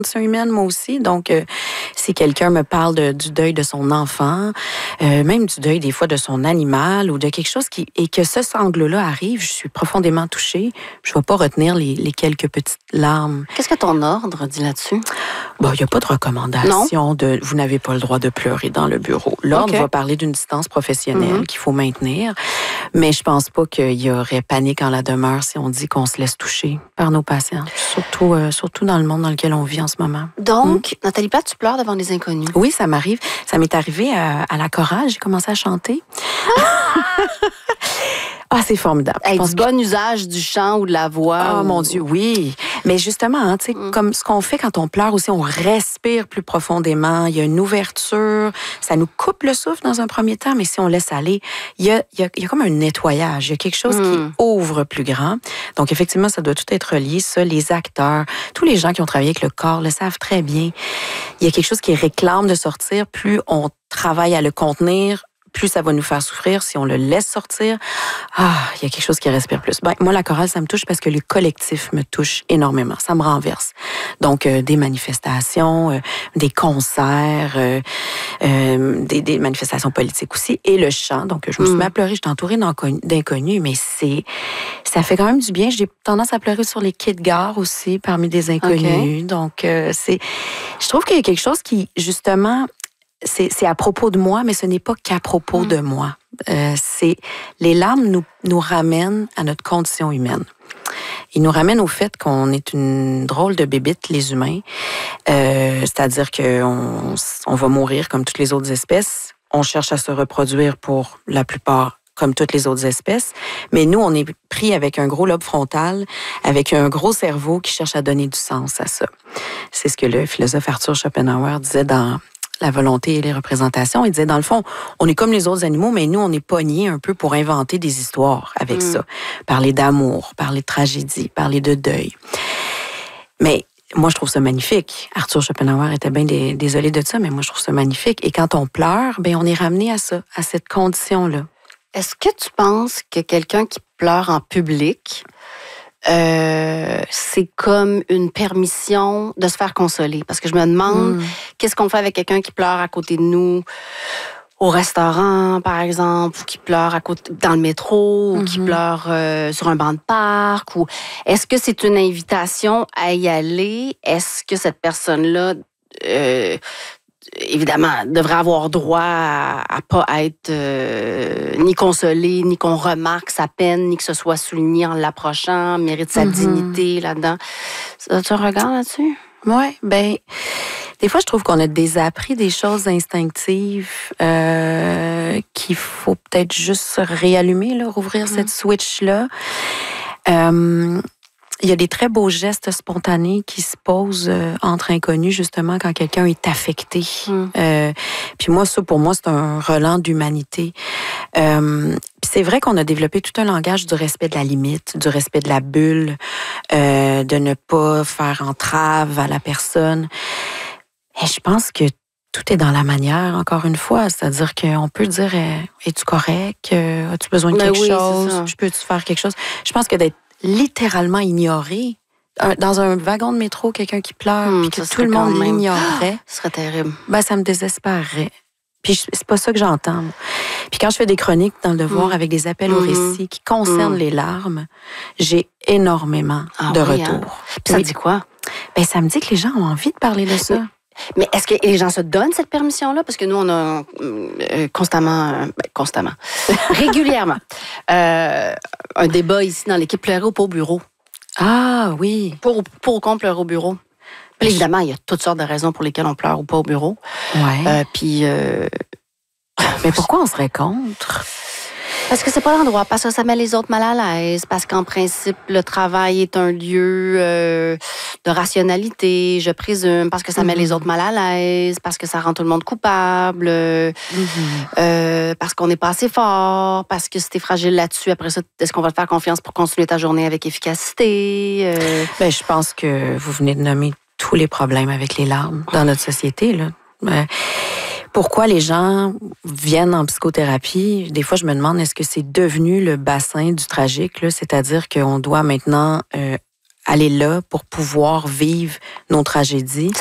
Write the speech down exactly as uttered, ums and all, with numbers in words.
humaine, moi aussi. Donc, euh, si quelqu'un me parle de, du deuil de son enfant, euh, même du deuil des fois de son animal ou de quelque chose qui et que ce sanglot-là arrive, je suis profondément touchée. Je ne vais pas retenir les, les quelques petites larmes. Qu'est-ce que ton ordre dit là-dessus? Bon, il n'y a pas de recommandation non? de vous n'avez pas le droit de pleurer dans le bureau. L'ordre okay. va parler d'une distance professionnelle mm-hmm. qu'il faut maintenir, mais je pense pas qu'il y aurait panique en la demeure si on dit qu'on se laisse toucher par nos patients, surtout, euh, surtout dans le monde dans lequel on vit en ce moment. Donc, mmh. Nathalie Plante, tu pleures devant des inconnus? Oui, ça m'arrive. Ça m'est arrivé à, à la chorale. J'ai commencé à chanter. Ah, c'est formidable. Hey, du bon que... usage du chant ou de la voix. Oh ou... mon Dieu, oui. Mais justement, hein, tu sais, mm. comme ce qu'on fait quand on pleure aussi, on respire plus profondément. Il y a une ouverture. Ça nous coupe le souffle dans un premier temps, mais si on laisse aller, il y a, il y a, il y a comme un nettoyage. Il y a quelque chose mm. qui ouvre plus grand. Donc, effectivement, ça doit tout être relié. Ça, les acteurs, tous les gens qui ont travaillé avec le corps le savent très bien. Il y a quelque chose qui réclame de sortir. Plus on travaille à le contenir, plus ça va nous faire souffrir. Si on le laisse sortir, ah, il y a quelque chose qui respire plus. Ben, moi, la chorale, ça me touche parce que le collectif me touche énormément. Ça me renverse. Donc, euh, des manifestations, euh, des concerts, euh, euh, des, des manifestations politiques aussi, et le chant. Donc, je me suis mis à pleurer. J'étais entourée d'inconnus, mais c'est, ça fait quand même du bien. J'ai tendance à pleurer sur les quais de gare aussi, parmi des inconnus. Okay. Donc, euh, c'est, je trouve qu'il y a quelque chose qui, justement, C'est, c'est à propos de moi, mais ce n'est pas qu'à propos mmh. de moi. Euh, c'est, les larmes nous, nous ramènent à notre condition humaine. Ils nous ramènent au fait qu'on est une drôle de bébite, les humains. Euh, c'est-à-dire qu'on on va mourir comme toutes les autres espèces. On cherche à se reproduire pour la plupart comme toutes les autres espèces. Mais nous, on est pris avec un gros lobe frontal, avec un gros cerveau qui cherche à donner du sens à ça. C'est ce que le philosophe Arthur Schopenhauer disait dans La volonté et les représentations. Il disait, dans le fond, on est comme les autres animaux, mais nous, on est pognés un peu pour inventer des histoires avec mmh. ça. Parler d'amour, parler de tragédie, parler de deuil. Mais moi, je trouve ça magnifique. Arthur Schopenhauer était bien dé- désolé de ça, mais moi, je trouve ça magnifique. Et quand on pleure, bien, on est ramené à ça, à cette condition-là. Est-ce que tu penses que quelqu'un qui pleure en public, Euh, c'est comme une permission de se faire consoler? Parce que je me demande, mmh. qu'est-ce qu'on fait avec quelqu'un qui pleure à côté de nous au restaurant, par exemple, ou qui pleure à côté, dans le métro, mmh. ou qui pleure euh, sur un banc de parc? Ou est-ce que c'est une invitation à y aller? Est-ce que cette personne-là... Euh, évidemment, devrait avoir droit à, à pas être euh, ni consolé, ni qu'on remarque sa peine, ni que ce soit souligné en l'approchant, mérite sa mm-hmm. dignité là-dedans. As-tu un regard là-dessus? Oui, bien, des fois, je trouve qu'on a désappris des choses instinctives euh, qu'il faut peut-être juste réallumer, là, rouvrir mm. cette switch-là. Euh, Il y a des très beaux gestes spontanés qui se posent euh, entre inconnus, justement, quand quelqu'un est affecté. Mm. Euh, puis moi, ça, pour moi, c'est un relent d'humanité. Euh, puis c'est vrai qu'on a développé tout un langage du respect de la limite, du respect de la bulle, euh, de ne pas faire entrave à la personne. Et je pense que tout est dans la manière, encore une fois. C'est-à-dire qu'on peut dire, es-tu correct? As-tu besoin de Mais quelque oui, chose? Je peux-tu faire quelque chose? Je pense que d'être littéralement ignoré. Dans un wagon de métro, quelqu'un qui pleure, hum, puis que tout le monde même... l'ignorerait. Ce serait terrible. Ben, ça me désespérerait. Puis c'est pas ça que j'entends. Puis quand je fais des chroniques dans le Devoir hum. avec des appels hum. au récit qui concernent hum. les larmes, j'ai énormément ah, de oui, retours. Hein? Puis ça oui. dit quoi? Ben, ça me dit que les gens ont envie de parler de ça. Mais est-ce que les gens se donnent cette permission-là? Parce que nous, on a euh, constamment, euh, ben, constamment, régulièrement, euh, un débat ici dans l'équipe pleurer ou pas au bureau. Ah oui. Pour, pour ou contre pleurer au bureau. Puis évidemment, il y a toutes sortes de raisons pour lesquelles on pleure ou pas au bureau. Ouais. Euh, puis... Euh... Mais pourquoi on serait contre? Parce que c'est pas l'endroit, parce que ça met les autres mal à l'aise, parce qu'en principe, le travail est un lieu euh, de rationalité, je présume, parce que ça mm-hmm. met les autres mal à l'aise, parce que ça rend tout le monde coupable, euh, mm-hmm. euh, parce qu'on n'est pas assez fort, parce que si t'es fragile là-dessus, après ça, est-ce qu'on va te faire confiance pour continuer ta journée avec efficacité? Euh... Ben, je pense que vous venez de nommer tous les problèmes avec les larmes dans notre société, là. Ben, pourquoi les gens viennent en psychothérapie? Des fois, je me demande, est-ce que c'est devenu le bassin du tragique, là? C'est-à-dire qu'on doit maintenant euh, aller là pour pouvoir vivre nos tragédies.